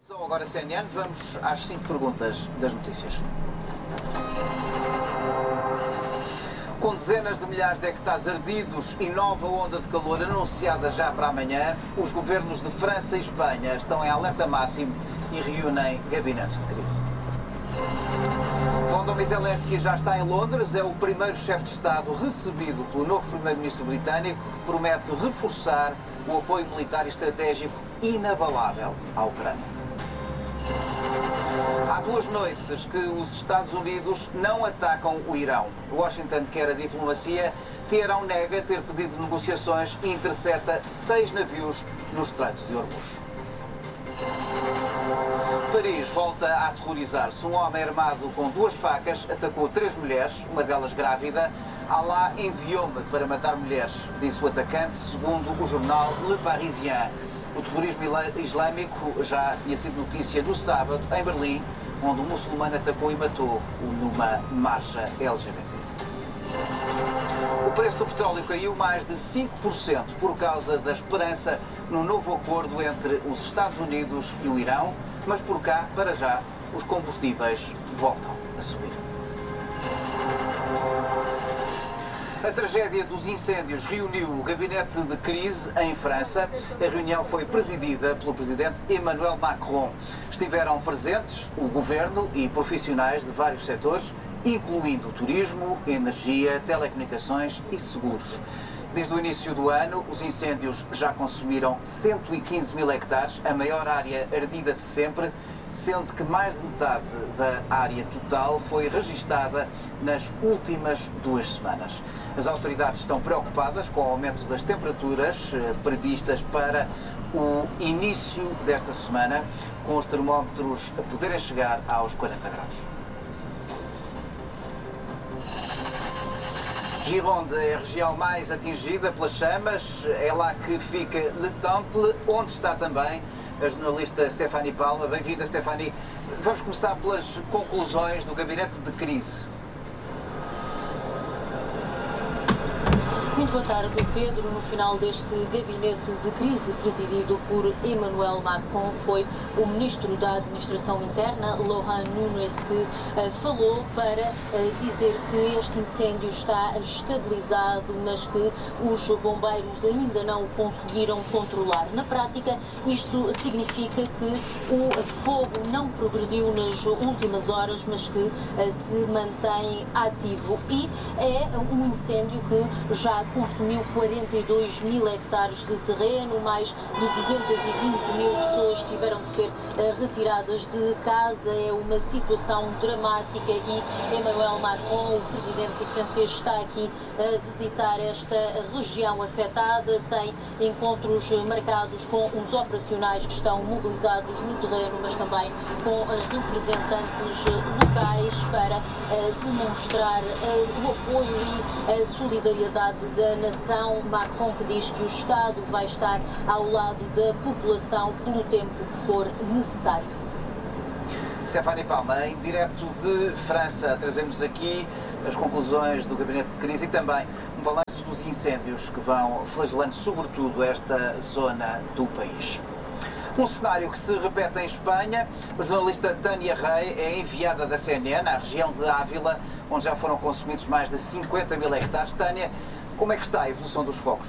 São agora CNN, vamos às 5 perguntas das notícias. Com dezenas de milhares de hectares ardidos e nova onda de calor anunciada já para amanhã, os governos de França e Espanha estão em alerta máximo e reúnem gabinetes de crise. Volodymyr Zelensky já está em Londres, é o primeiro chefe de Estado recebido pelo novo primeiro-ministro britânico, que promete reforçar o apoio militar e estratégico inabalável à Ucrânia. Há 2 noites que os Estados Unidos não atacam o Irão. Washington quer a diplomacia, Teherão nega ter pedido negociações e intercepta 6 navios no Estreito de Hormuz. Paris volta a aterrorizar-se. Um homem armado com 2 facas atacou 3 mulheres, uma delas grávida. Allah enviou-me para matar mulheres, disse o atacante, segundo o jornal Le Parisien. O terrorismo islâmico já tinha sido notícia no sábado, em Berlim, onde um muçulmano atacou e matou numa marcha LGBT. O preço do petróleo caiu mais de 5% por causa da esperança no novo acordo entre os Estados Unidos e o Irão, mas por cá, para já, os combustíveis voltam a subir. A tragédia dos incêndios reuniu o gabinete de crise em França. A reunião foi presidida pelo presidente Emmanuel Macron. Estiveram presentes o governo e profissionais de vários setores, incluindo turismo, energia, telecomunicações e seguros. Desde o início do ano, os incêndios já consumiram 115 mil hectares, a maior área ardida de sempre, sendo que mais de metade da área total foi registada nas últimas 2 semanas. As autoridades estão preocupadas com o aumento das temperaturas previstas para o início desta semana, com os termómetros a poderem chegar aos 40 graus. Gironde é a região mais atingida pelas chamas, é lá que fica Le Temple, onde está também a jornalista Stéphanie Palma. Bem-vinda, Stéphanie. Vamos começar pelas conclusões do gabinete de crise. Muito boa tarde, Pedro. No final deste gabinete de crise presidido por Emmanuel Macron, foi o ministro da Administração Interna, Laurent Nunez, que falou para dizer que este incêndio está estabilizado, mas que os bombeiros ainda não o conseguiram controlar. Na prática, isto significa que o fogo não progrediu nas últimas horas, mas que se mantém ativo, e é um incêndio que já consumiu 42 mil hectares de terreno, mais de 220 mil pessoas tiveram de ser retiradas de casa. É uma situação dramática e Emmanuel Macron, o presidente francês, está aqui a visitar esta região afetada, tem encontros marcados com os operacionais que estão mobilizados no terreno, mas também com representantes locais para demonstrar o apoio e a solidariedade da nação. Macron, que diz que o Estado vai estar ao lado da população pelo tempo que for necessário. Stéphanie Palma, em direto de França, trazemos aqui as conclusões do gabinete de crise e também um balanço dos incêndios que vão flagelando sobretudo esta zona do país. Um cenário que se repete em Espanha. A jornalista Tânia Rey é enviada da CNN à região de Ávila, onde já foram consumidos mais de 50 mil hectares. Tânia, como é que está a evolução dos focos?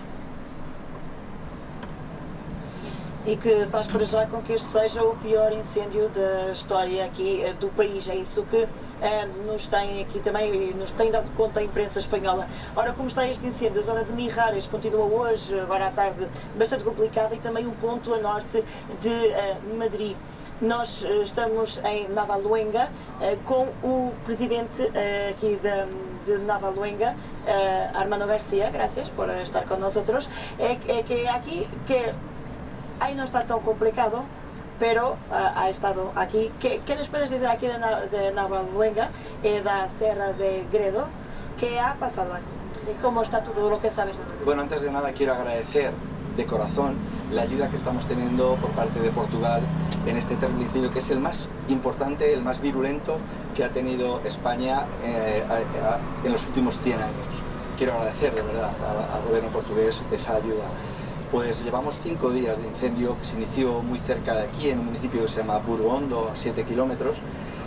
E que faz para já com que este seja o pior incêndio da história aqui do país. É isso que nos tem aqui também, nos tem dado conta a imprensa espanhola. Ora, como está este incêndio? A zona de Mijares continua hoje, agora à tarde, bastante complicada, e também um ponto a norte de Madrid. Nós estamos em Navaluenga com o presidente aqui de Navaluenga, Armando García. Gracias por estar con nosotros. Que aquí, que ahí no está tan complicado, pero ha estado aquí. ¿Qué nos puedes decir aquí de Navaluenga, de la Serra de Gredo? ¿Qué ha pasado aquí? ¿Y cómo está todo lo que sabes? Bueno, antes de nada quiero agradecer de corazón la ayuda que estamos teniendo por parte de Portugal en este terrible incendio, que es el más importante, el más virulento que ha tenido España en los últimos 100 años. Quiero agradecer de verdad al gobierno portugués esa ayuda. pues llevamos 5 días de incendio que se inició muy cerca de aquí, en un municipio que se llama Burgondo, a 7 kilómetros.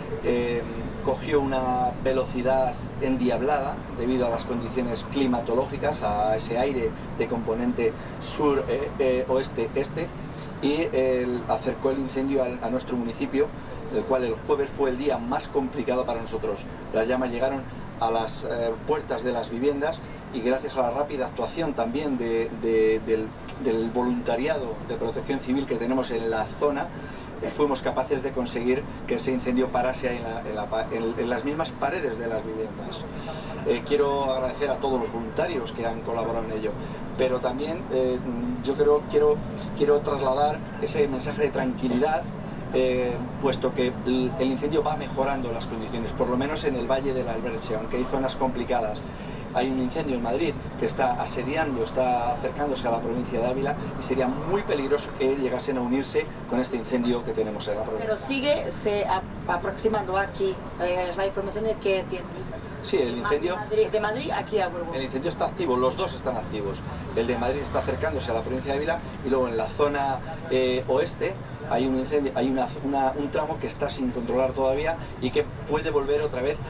Cogió una velocidad endiablada debido a las condiciones climatológicas, a ese aire de componente sur-oeste-este, y acercó el incendio a nuestro municipio, el cual el jueves fue el día más complicado para nosotros. Las llamas llegaron a las puertas de las viviendas y gracias a la rápida actuación también del voluntariado de protección civil que tenemos en la zona, fuimos capaces de conseguir que ese incendio parase en las mismas paredes de las viviendas. Quiero agradecer a todos los voluntarios que han colaborado en ello, pero también yo quiero trasladar ese mensaje de tranquilidad, puesto que el incendio va mejorando las condiciones, por lo menos en el Valle del Alberche, aunque hay zonas complicadas. Hay un incendio en Madrid que está asediando, está acercándose a la provincia de Ávila y sería muy peligroso que llegasen a unirse con este incendio que tenemos en la provincia. Pero sigue se aproximando aquí, es la información que tiene. Sí, el incendio de Madrid aquí a Burgos. El incendio está activo, los dos están activos. El de Madrid está acercándose a la provincia de Ávila y luego en la zona oeste hay un incendio, hay un tramo que está sin controlar todavía y que puede volver otra vez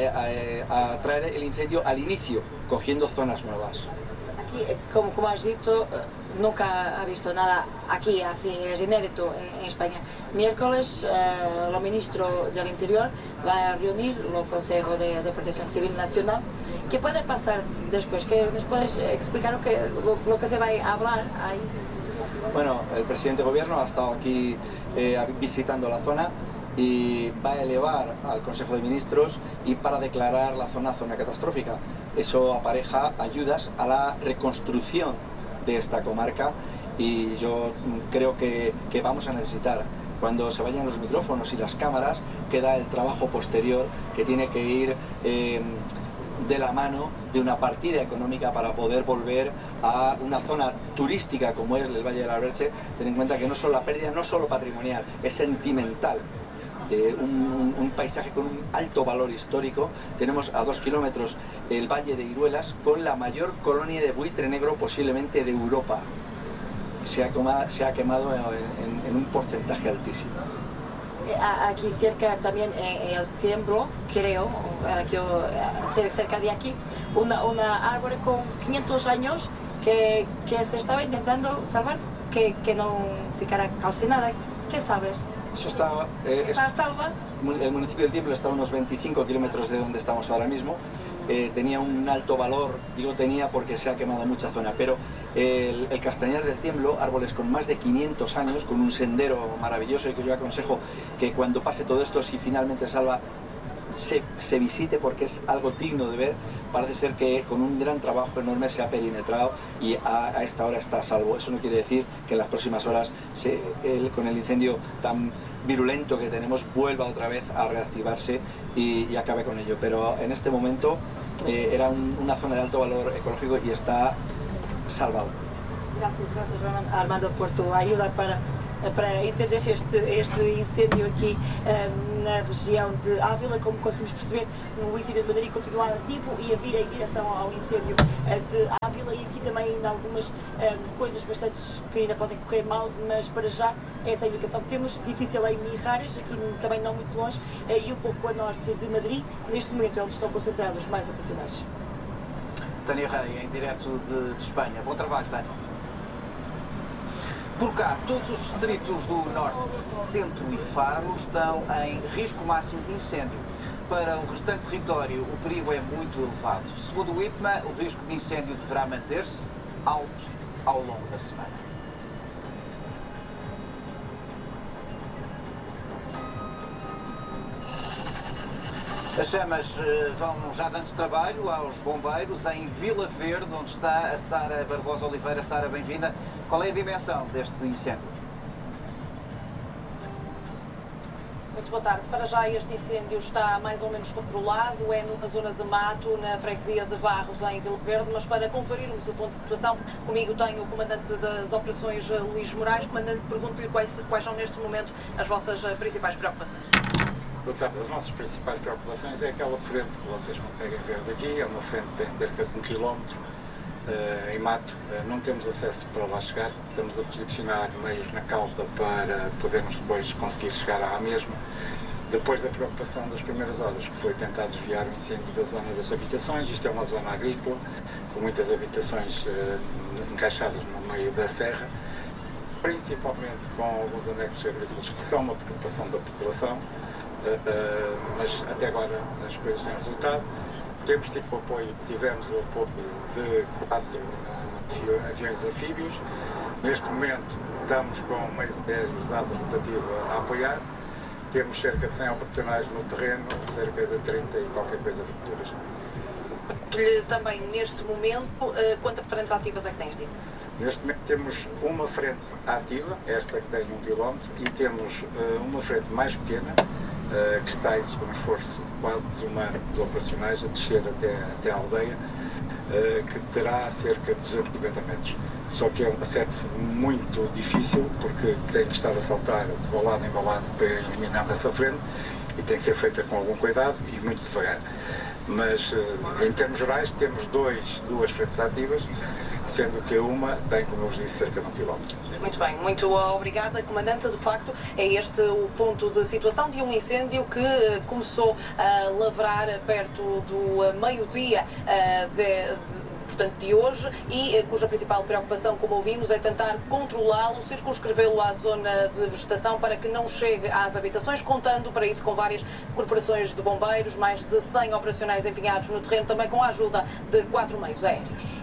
a traer el incendio al inicio, cogiendo zonas nuevas. Aquí, como has dicho, nunca ha visto nada aquí, así es inédito en España. Miércoles, el ministro del Interior va a reunir el Consejo de Protección Civil Nacional. ¿Qué puede pasar después? ¿Qué nos puedes explicar lo que se va a hablar ahí? Bueno, el presidente de gobierno ha estado aquí visitando la zona y va a elevar al Consejo de Ministros y para declarar la zona catastrófica. Eso apareja ayudas a la reconstrucción de esta comarca y yo creo que vamos a necesitar. Cuando se vayan los micrófonos y las cámaras, queda el trabajo posterior que tiene que ir de la mano de una partida económica para poder volver a una zona turística como es el Valle del Alberche. Ten en cuenta que la pérdida no es solo patrimonial, es sentimental. De un paisaje con un alto valor histórico. Tenemos a 2 kilómetros el Valle de Iruelas con la mayor colonia de buitre negro posiblemente de Europa. Se ha quemado en un porcentaje altísimo. Aquí cerca también el Tiemblo, creo, cerca de aquí, una árbol con 500 años que se estaba intentando salvar, que no ficara calcinada. ¿Qué sabes? Eso está salva. El municipio del Tiemblo está a unos 25 kilómetros de donde estamos ahora mismo. Tenía un alto valor, digo tenía porque se ha quemado mucha zona, pero el Castañar del Tiemblo, árboles con más de 500 años, con un sendero maravilloso y que yo aconsejo que cuando pase todo esto, si finalmente salva, se visite porque es algo digno de ver. Parece ser que con un gran trabajo enorme se ha perimetrado y a esta hora está a salvo. Eso no quiere decir que en las próximas horas con el incendio tan virulento que tenemos vuelva otra vez a reactivarse y acabe con ello, pero en este momento era una zona de alto valor ecológico y está salvado. Gracias Armando por tu ayuda para entender este incêndio aqui na região de Ávila. Como conseguimos perceber, o incêndio de Madrid continua ativo e a vir em direção ao incêndio de Ávila, e aqui também ainda algumas coisas bastante que ainda podem correr mal, mas para já essa é a indicação que temos. Difícil em Mijares, aqui também não muito longe, e um pouco a norte de Madrid. Neste momento é onde estão concentrados mais operacionais. Tânia Rei, em direto de Espanha. Bom trabalho, Tânia. Por cá, todos os distritos do Norte, Centro e Faro estão em risco máximo de incêndio. Para o restante território, o perigo é muito elevado. Segundo o IPMA, o risco de incêndio deverá manter-se alto ao longo da semana. As chamas vão já dando trabalho aos bombeiros em Vila Verde, onde está a Sara Barbosa Oliveira. Sara, bem-vinda. Qual é a dimensão deste incêndio? Muito boa tarde. Para já este incêndio está mais ou menos controlado, é numa zona de mato, na freguesia de Barros, em Vila Verde, mas para conferirmos o ponto de situação, comigo tenho o comandante das operações, Luís Moraes. Comandante, pergunto-lhe quais são neste momento as vossas principais preocupações. As nossas principais preocupações é aquela frente que vocês conseguem ver daqui, é uma frente que tem cerca de 1 km, em mato, não temos acesso para lá chegar, estamos a posicionar meios na cauda para podermos depois conseguir chegar à mesma. Depois da preocupação das primeiras horas, que foi tentar desviar o incêndio da zona das habitações. Isto é uma zona agrícola, com muitas habitações encaixadas no meio da serra, principalmente com alguns anexos agrícolas que são uma preocupação da população, mas até agora as coisas têm resultado. Tivemos o apoio de 4 aviões anfíbios. Neste momento estamos com meios aéreos de asa rotativa a apoiar. Temos cerca de 100 operacionais no terreno, cerca de 30 e qualquer coisa viaturas. Também neste momento, quantas frentes ativas é que tens, Steve? Neste momento temos uma frente ativa, esta que tem 1 km, e temos uma frente mais pequena, que está a existir um esforço quase desumano dos operacionais a descer até a aldeia, que terá cerca de 290 metros. Só que é um acesso muito difícil, porque tem que estar a saltar de balado em balado para ir eliminando essa frente, e tem que ser feita com algum cuidado e muito devagar. Mas, em termos gerais, temos duas frentes ativas, sendo que uma tem, como eu vos disse, cerca de 1 km. Muito bem, muito obrigada, Comandante. De facto, é este o ponto de situação de um incêndio que começou a lavrar perto do meio-dia portanto, de hoje, e cuja principal preocupação, como ouvimos, é tentar controlá-lo, circunscrevê-lo à zona de vegetação para que não chegue às habitações, contando para isso com várias corporações de bombeiros, mais de 100 operacionais empenhados no terreno, também com a ajuda de 4 meios aéreos.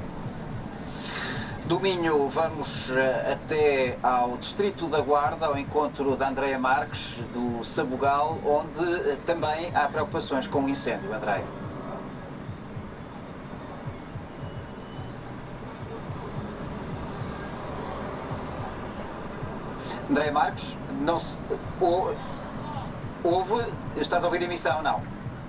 Do Minho vamos até ao Distrito da Guarda, ao encontro da Andreia Marques, do Sabugal, onde também há preocupações com o incêndio. Andreia. Andreia Marques, não se... Houve... Estás a ouvir a emissão? Não.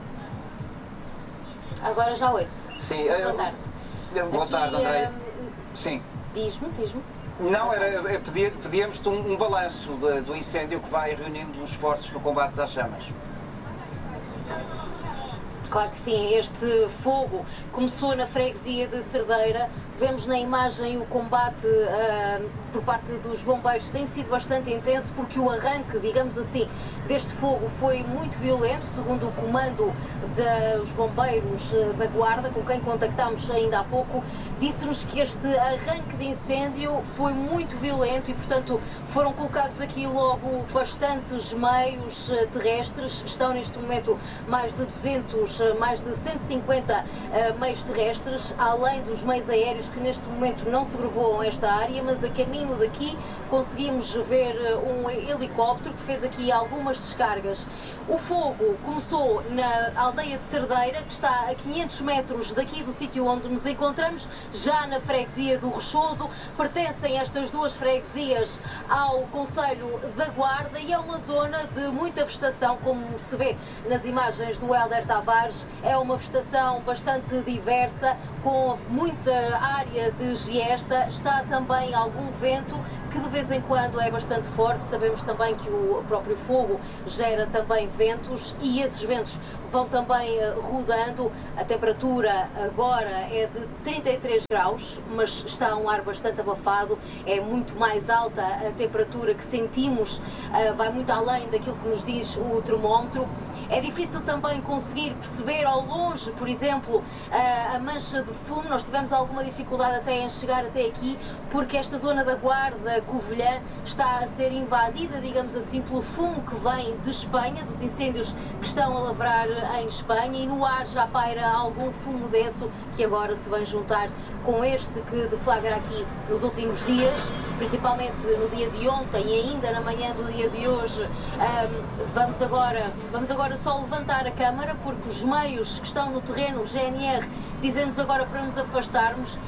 Agora já ouço. Sim. Boa tarde. Boa tarde, Andreia. Sim. Diz-me. Não, pedíamos-te um balanço do incêndio que vai reunindo os esforços no combate às chamas. Claro que sim, este fogo começou na freguesia de Cerdeira. Vemos na imagem o combate por parte dos bombeiros tem sido bastante intenso, porque o arranque, digamos assim, deste fogo foi muito violento, segundo o comando dos bombeiros da Guarda, com quem contactámos ainda há pouco, disse-nos que este arranque de incêndio foi muito violento e, portanto, foram colocados aqui logo bastantes meios terrestres. Estão neste momento mais de 150 meios terrestres, além dos meios aéreos que neste momento não sobrevoam esta área, mas a caminho daqui conseguimos ver um helicóptero que fez aqui algumas descargas. O fogo começou na aldeia de Cerdeira, que está a 500 metros daqui do sítio onde nos encontramos, já na freguesia do Rochoso. Pertencem estas duas freguesias ao concelho da Guarda e é uma zona de muita vegetação, como se vê nas imagens do Hélder Tavares. É uma vegetação bastante diversa, com muita área de giesta. Está também algum vento que de vez em quando é bastante forte. Sabemos também que o próprio fogo gera também ventos e esses ventos vão também rodando. A temperatura agora é de 33 graus, mas está um ar bastante abafado, é muito mais alta a temperatura que sentimos, vai muito além daquilo que nos diz o termómetro. É difícil também conseguir perceber ao longe, por exemplo, a mancha de fumo. Nós tivemos alguma dificuldade até em chegar até aqui, porque esta zona da Guarda, Covilhã, está a ser invadida, digamos assim, pelo fumo que vem de Espanha, dos incêndios que estão a lavrar em Espanha, e no ar já paira algum fumo denso que agora se vem juntar com este que deflagra aqui nos últimos dias, principalmente no dia de ontem e ainda na manhã do dia de hoje. Vamos agora só levantar a câmara, porque os meios que estão no terreno, o GNR, dizem-nos agora para nos afastarmos,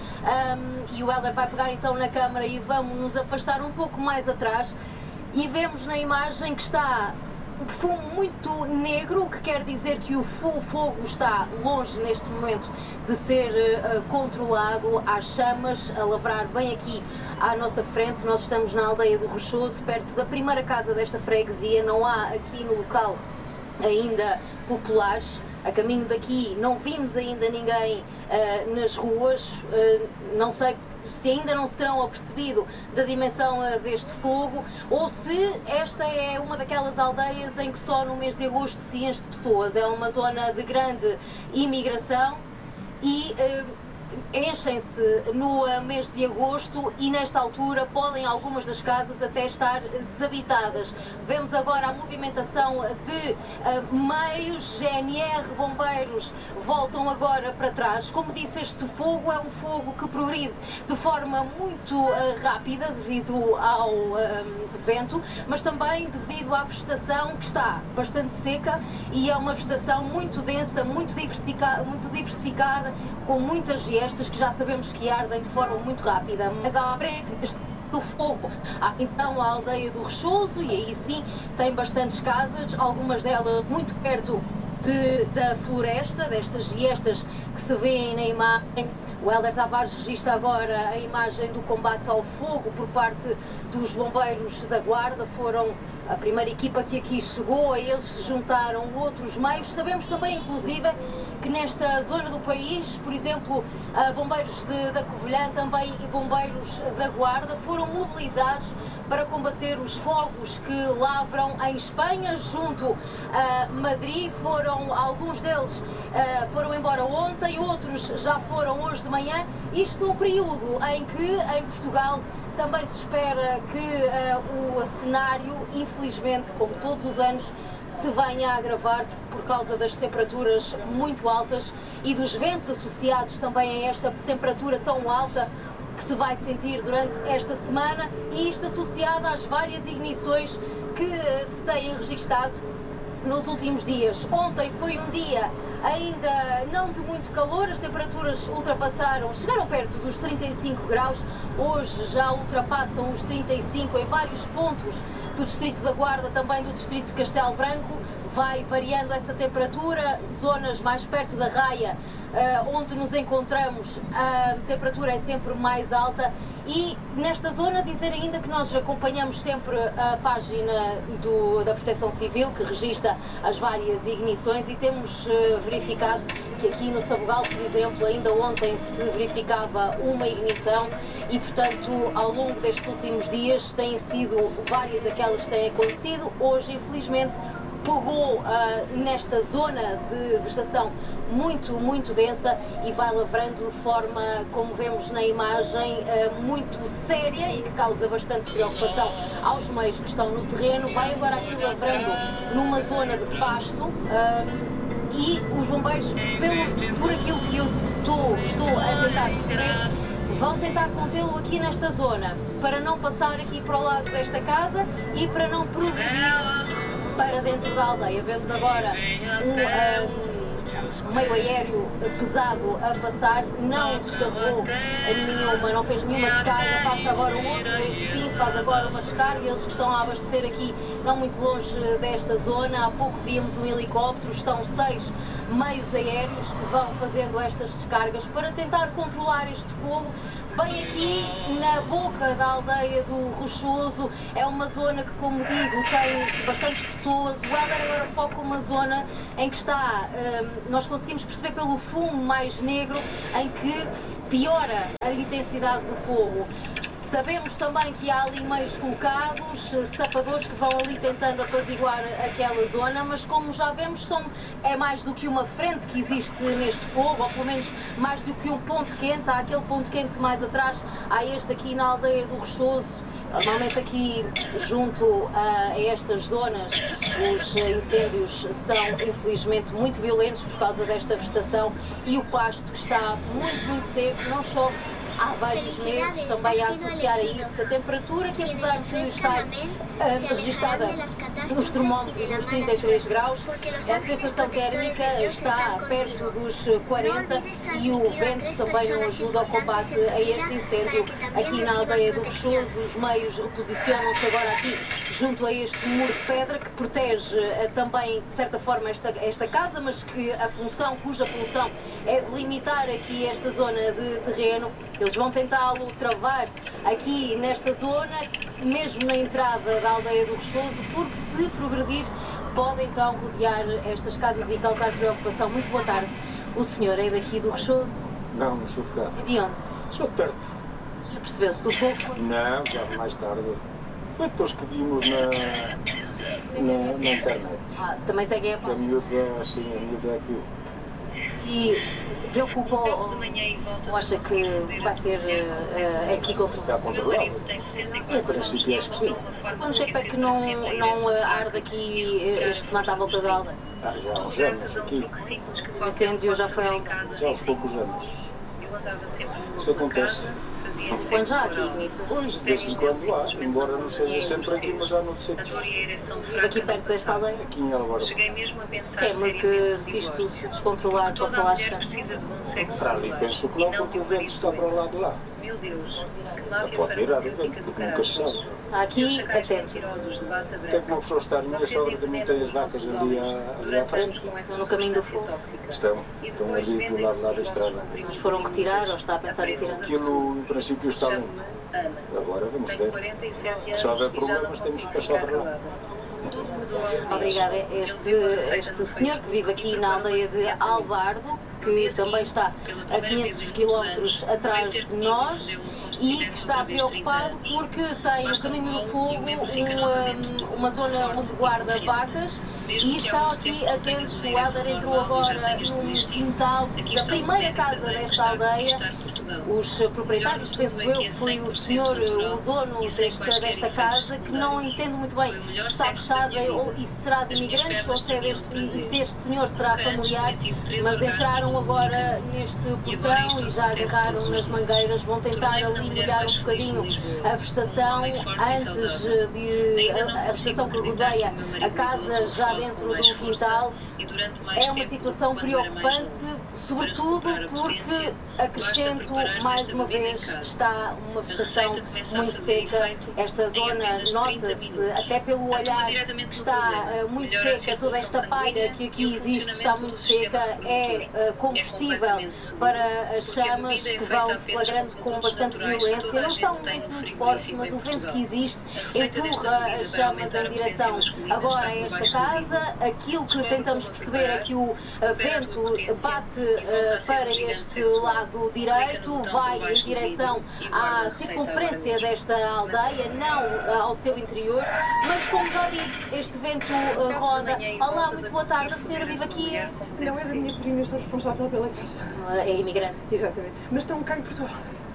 e o Hélder vai pegar então na câmara e vamos nos afastar um pouco mais atrás, e vemos na imagem que está fumo muito negro, o que quer dizer que o fogo está longe neste momento de ser controlado. Há chamas a lavrar bem aqui à nossa frente. Nós estamos na aldeia do Rochoso, perto da primeira casa desta freguesia. Não há aqui no local ainda populares. a caminho daqui, não vimos ainda ninguém nas ruas, não sei se ainda não se terão apercebido da dimensão deste fogo, ou se esta é uma daquelas aldeias em que só no mês de agosto se enche de pessoas. É uma zona de grande imigração e enchem-se no mês de agosto e nesta altura podem algumas das casas até estar desabitadas. Vemos agora a movimentação de meios, GNR, bombeiros voltam agora para trás. Como disse, este fogo é um fogo que progride de forma muito rápida devido ao vento, mas também devido à vegetação que está bastante seca e é uma vegetação muito densa, muito diversificada, com muitas gestas que já sabemos que ardem de forma muito rápida. Mas à frente do fogo há então a aldeia do Rochoso e aí sim tem bastantes casas, algumas delas muito perto da floresta, destas gestas que se vêem na imagem. O Hélder Tavares registra agora a imagem do combate ao fogo por parte dos bombeiros da Guarda. Foram a primeira equipa que aqui chegou, a eles se juntaram outros meios. Sabemos também, inclusive, que nesta zona do país, por exemplo, bombeiros da Covilhã também e bombeiros da Guarda foram mobilizados para combater os fogos que lavram em Espanha, junto a Madrid. Alguns deles foram embora ontem, outros já foram hoje de manhã. Isto num período em que em Portugal também se espera que o cenário, infelizmente, como todos os anos, se venha a agravar por causa das temperaturas muito altas e dos ventos associados também a esta temperatura tão alta que se vai sentir durante esta semana, e isto associado às várias ignições que se têm registado nos últimos dias. Ontem foi um dia ainda não de muito calor, as temperaturas chegaram perto dos 35 graus, hoje já ultrapassam os 35 em vários pontos do Distrito da Guarda, também do Distrito de Castelo Branco. Vai variando essa temperatura, zonas mais perto da Raia, onde nos encontramos, a temperatura é sempre mais alta. E nesta zona dizer ainda que nós acompanhamos sempre a página da Proteção Civil, que registra as várias ignições, e temos verificado que aqui no Sabugal, por exemplo, ainda ontem se verificava uma ignição e, portanto, ao longo destes últimos dias têm sido várias aquelas que têm acontecido. Hoje, infelizmente, pegou nesta zona de vegetação muito densa e vai lavrando de forma, como vemos na imagem, muito séria e que causa bastante preocupação aos meios que estão no terreno. Vai agora aqui lavrando numa zona de pasto e os bombeiros, por aquilo que eu estou a tentar perceber, vão tentar contê-lo aqui nesta zona para não passar aqui para o lado desta casa e para não progredir para dentro da aldeia. Vemos agora um meio aéreo pesado a passar, não descarregou nenhuma, não fez nenhuma descarga, passa agora o outro, esse sim faz agora uma descarga. Eles que estão a abastecer aqui não muito longe desta zona, há pouco víamos um helicóptero, estão 6 meios aéreos que vão fazendo estas descargas para tentar controlar este fogo. Bem aqui na boca da aldeia do Rochoso, é uma zona que, como digo, tem bastantes pessoas. O Hélder agora foca uma zona em que está, nós conseguimos perceber pelo fumo mais negro, em que piora a intensidade do fogo. Sabemos também que há ali meios colocados, sapadores que vão ali tentando apaziguar aquela zona, mas como já vemos, é mais do que uma frente que existe neste fogo, ou pelo menos mais do que um ponto quente. Há aquele ponto quente mais atrás, há este aqui na aldeia do Rochoso. Normalmente aqui, junto a estas zonas, os incêndios são infelizmente muito violentos por causa desta vegetação e o pasto que está muito seco, não chove há vários meses, também a associar a isso a temperatura que, apesar de estar registada nos termómetros nos 33 graus, a sensação térmica está perto dos 40 e o vento também não ajuda ao combate a este incêndio aqui na aldeia do Rochoso. Os meios reposicionam-se agora aqui junto a este muro de pedra que protege também, de certa forma, esta casa, mas cuja função é delimitar aqui esta zona de terreno. Eles vão tentá-lo travar aqui nesta zona, mesmo na entrada da aldeia do Rochoso, porque se progredir pode então rodear estas casas e causar preocupação. Muito boa tarde. O senhor é daqui do Rochoso? Não, não sou de cá. É de onde? Sou de perto. Percebeu-se do fogo? Não, já mais tarde. Foi depois que vimos na internet. Também seguem a A pauta. miúda, assim, a miúda é aquilo. E preocupa ou acha que vai ser aqui controlado? Está controlado. Em princípio acho que sim. Quanto tempo é que não arde aqui este mato à volta da aldeia? Já há uns anos aqui. O incêndio já foi há uns Já há poucos anos. Isso acontece. quando já aqui nisso? Pois, de vez em quando lá, embora não seja sempre aqui, mas já noutros sítios. Vive aqui perto desta aldeia? Aqui em Alvaro. Teme que se isto se descontrolar possa lá chegar? Para ali penso que não, porque o vento está para o lado de lá. Meu Deus, que Não máfia pode virar, farmacêutica do porque nunca se sabe. caraças. Está aqui, atento. Tem que uma pessoa estar numa sobra de muitas vacas ali à frente. No caminho do fogo. Estão ali do lado da estrada. Mas foram retirar ou está a pensar em tirar? Aquilo, em princípio, está limpo. Agora vamos ver. Se houver problemas, temos que passar para lá. Obrigada. Este senhor que vive aqui na aldeia de Albardo, que também está a 500 km atrás de nós e que está preocupado porque tem no caminho do fogo uma zona onde guarda vacas e está aqui atento. O Helder entrou agora no quintal da primeira casa desta aldeia. Os proprietários, penso eu, que foi o senhor, o dono desta casa, que não entende muito bem se está fechada e se será de imigrantes ou se este senhor será familiar, mas entraram agora neste portão e já agarraram nas mangueiras, vão tentar ali molhar um bocadinho a vegetação antes de a vegetação que rodeia a casa já dentro do quintal. É uma situação preocupante, sobretudo porque acrescento mais uma vez está uma vegetação muito seca. Esta zona nota-se até pelo olhar que está muito seca, toda esta palha que aqui existe está muito seca, é combustível para as chamas que vão deflagrando com bastante violência. Não estão muito fortes, mas o vento que existe empurra as chamas em direção agora a esta casa. Aquilo que tentamos perceber é que o vento bate para este lado direito, vai em direção à circunferência desta aldeia, não ao seu interior, mas como já disse, este vento roda. Olá, muito boa tarde, a senhora vive aqui? Não, é da minha prima, eu sou responsável pela casa. É imigrante? Exatamente, mas estão cá em Portugal.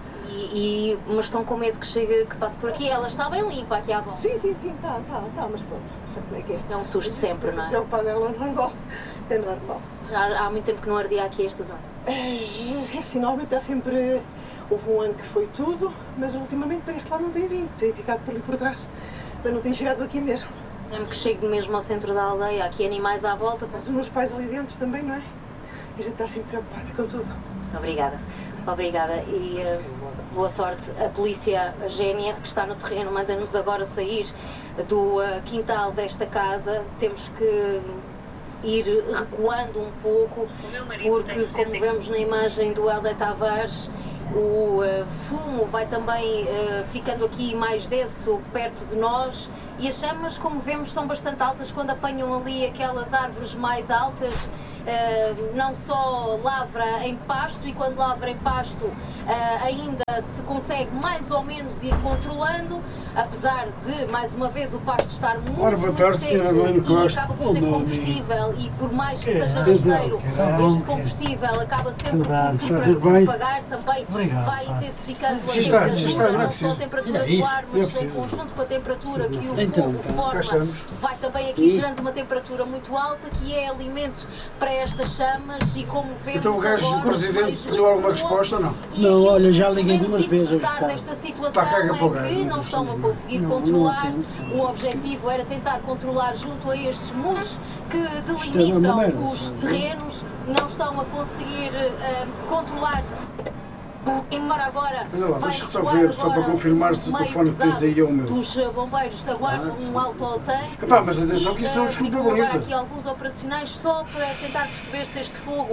Mas estão com medo que passe por aqui? Ela está bem limpa aqui à volta? Sim, está, mas pronto, como é que é? É um susto sempre, não é? Preocupada, ela é normal, é normal. Há muito tempo que não ardia aqui esta zona? É assim, normalmente há sempre... Houve um ano que foi tudo, mas ultimamente para este lado não tem vindo, tem ficado por ali por trás, mas não tem chegado aqui mesmo. Lembro que chego mesmo ao centro da aldeia, há aqui animais à volta. Mas os meus pais ali dentro também, não é? E a gente está sempre preocupada com tudo. Muito obrigada. Obrigada e boa sorte. A polícia, a GNR, que está no terreno, manda-nos agora sair do quintal desta casa. Temos que ir recuando um pouco, porque, como vemos na imagem do Helder Tavares, o fumo vai também ficando aqui mais denso perto de nós e as chamas, como vemos, são bastante altas quando apanham ali aquelas árvores mais altas. Não só lavra em pasto, e quando lavra em pasto ainda se consegue mais ou menos ir controlando, apesar de, mais uma vez, o pasto estar muito seco e acaba por ser combustível, e por mais que seja rasteiro, este combustível acaba sempre por propagar, também vai intensificando a temperatura, não só a temperatura do ar, mas em conjunto com a temperatura que o fogo forma, vai também aqui gerando uma temperatura muito alta, que é alimento para estas chamas. E como vemos, então o gajo, o presidente, deu alguma resposta ou não? Não, olha, já liguei duas vezes. Desta situação é que não estão a conseguir controlar. O objetivo era tentar controlar junto a estes muros que delimitam os terrenos, não estão a conseguir controlar. Embora agora deixa só ver, só para confirmar se o telefone que tens aí é o meu. Dos bombeiros aguardam um autotanque. Mas atenção que isso são os ficam agora aqui alguns operacionais só para tentar perceber se este fogo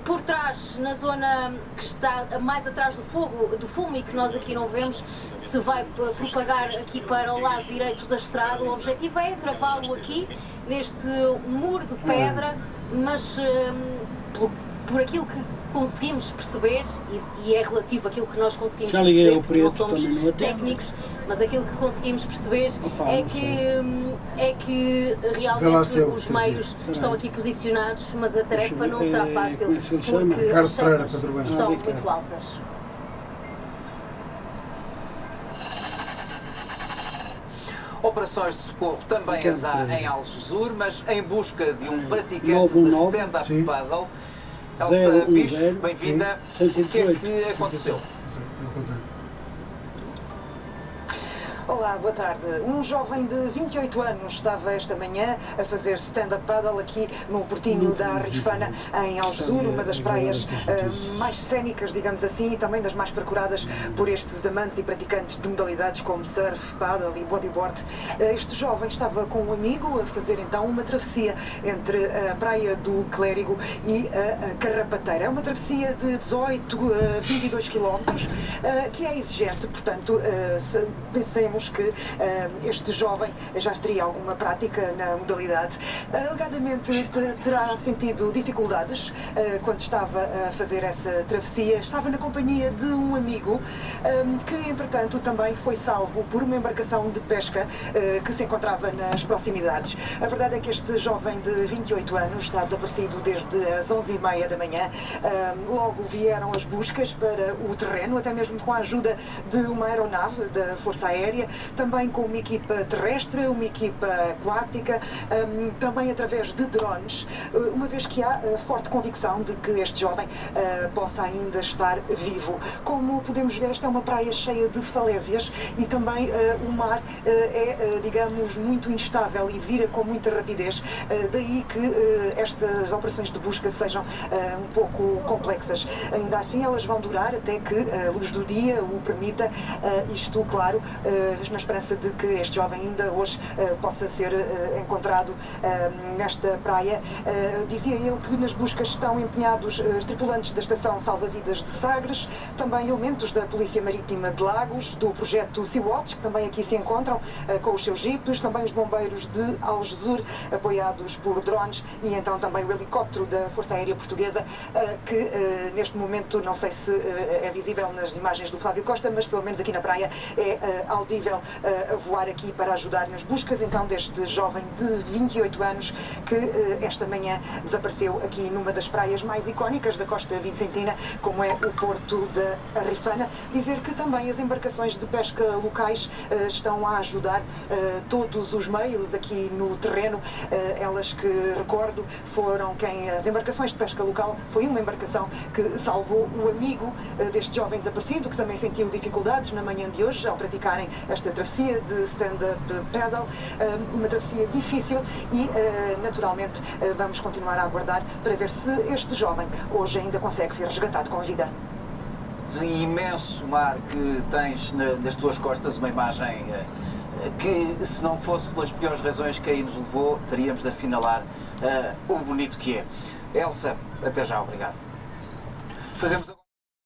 por trás, na zona que está mais atrás do fumo e que nós aqui não vemos, se vai propagar aqui para o lado direito da estrada. O objetivo é travá-lo aqui, neste muro de pedra, mas por aquilo que conseguimos perceber, e é relativo àquilo que nós conseguimos perceber, porque não somos técnicos, mas aquilo que conseguimos perceber é que realmente os meios estão aqui posicionados, mas a tarefa não será fácil, porque as chamas estão muito altas. Operações de socorro também as há em Algesur, mas em busca de um praticante de stand-up paddle. Elsa Bicho, bem-vinda. O que é que aconteceu? Olá, boa tarde. Um jovem de 28 anos estava esta manhã a fazer stand-up paddle aqui no portinho da Arrifana, em Algesur, uma das praias mais cénicas, digamos assim, e também das mais procuradas por estes amantes e praticantes de modalidades como surf, paddle e bodyboard. Este jovem estava com um amigo a fazer então uma travessia entre a praia do Clérigo e a Carrapateira. É uma travessia de 18 a 22 km, que é exigente, portanto, pensemos que este jovem já teria alguma prática na modalidade. Alegadamente terá sentido dificuldades quando estava a fazer essa travessia. Estava na companhia de um amigo que, entretanto, também foi salvo por uma embarcação de pesca que se encontrava nas proximidades. A verdade é que este jovem de 28 anos está desaparecido desde as 11h30 da manhã. Logo vieram as buscas para o terreno, até mesmo com a ajuda de uma aeronave da Força Aérea, também com uma equipa terrestre, uma equipa aquática, também através de drones, uma vez que há forte convicção de que este jovem possa ainda estar vivo. Como podemos ver, esta é uma praia cheia de falésias e também o mar é, digamos, muito instável e vira com muita rapidez, daí que estas operações de busca sejam um pouco complexas. Ainda assim, elas vão durar até que a luz do dia o permita, isto, claro, na esperança de que este jovem ainda hoje possa ser encontrado nesta praia. Dizia eu que nas buscas estão empenhados os tripulantes da Estação Salva-Vidas de Sagres, também elementos da Polícia Marítima de Lagos, do projeto Sea-Watch, que também aqui se encontram com os seus jipes, também os bombeiros de Algesur, apoiados por drones, e então também o helicóptero da Força Aérea Portuguesa, que neste momento, não sei se é visível nas imagens do Flávio Costa, mas pelo menos aqui na praia é audível a voar aqui para ajudar nas buscas, então, deste jovem de 28 anos que esta manhã desapareceu aqui numa das praias mais icónicas da costa vicentina, como é o Porto da Arrifana. Dizer que também as embarcações de pesca locais estão a ajudar todos os meios aqui no terreno. Elas que, recordo, foram as embarcações de pesca local, foi uma embarcação que salvou o amigo deste jovem desaparecido, que também sentiu dificuldades na manhã de hoje ao praticarem esta travessia de stand-up paddle, uma travessia difícil e, naturalmente, vamos continuar a aguardar para ver se este jovem hoje ainda consegue ser resgatado com vida. Imenso mar que tens nas tuas costas, uma imagem que, se não fosse pelas piores razões que aí nos levou, teríamos de assinalar o bonito que é. Elsa, até já, obrigado. Fazemos